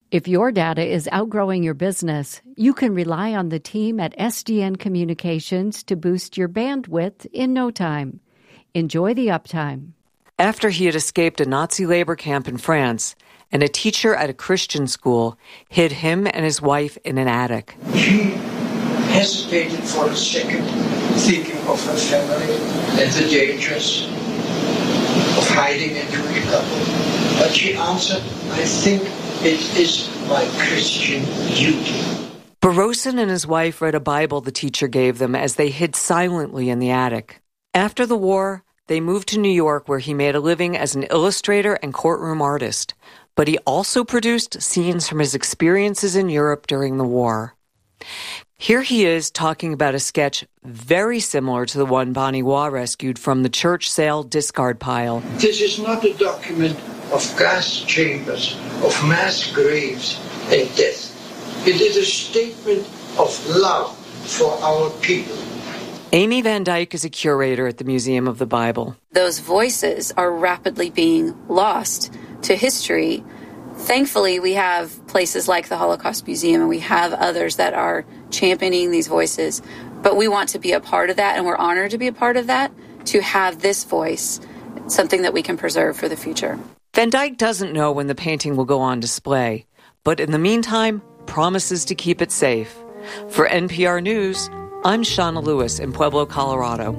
If your data is outgrowing your business, you can rely on the team at SDN Communications to boost your bandwidth in no time. Enjoy the uptime. After he had escaped a Nazi labor camp in France, and a teacher at a Christian school hid him and his wife in an attic. She hesitated for a second, thinking of her family and the dangers of hiding a Jewish couple. But she answered, I think it is my Christian duty. Borosin and his wife read a Bible the teacher gave them as they hid silently in the attic. After the war, they moved to New York, where he made a living as an illustrator and courtroom artist. But he also produced scenes from his experiences in Europe during the war. Here he is talking about a sketch very similar to the one Bonnie Waugh rescued from the church sale discard pile. This is not a document of gas chambers, of mass graves and death. It is a statement of love for our people. Amy Van Dyke is a curator at the Museum of the Bible. Those voices are rapidly being lost to history. Thankfully, we have places like the Holocaust Museum, and we have others that are championing these voices. But we want to be a part of that, and we're honored to be a part of that, to have this voice, something that we can preserve for the future. Van Dyke doesn't know when the painting will go on display, but in the meantime, promises to keep it safe. For NPR News, I'm Shauna Lewis in Pueblo, Colorado.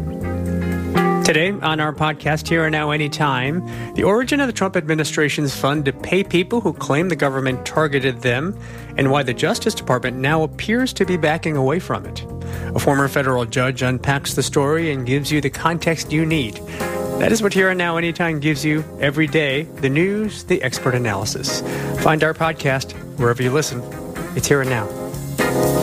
Today on our podcast, Here and Now Anytime, the origin of the Trump administration's fund to pay people who claim the government targeted them, and why the Justice Department now appears to be backing away from it. A former federal judge unpacks the story and gives you the context you need. That is what Here and Now Anytime gives you every day: the news, the expert analysis. Find our podcast wherever you listen. It's Here and Now.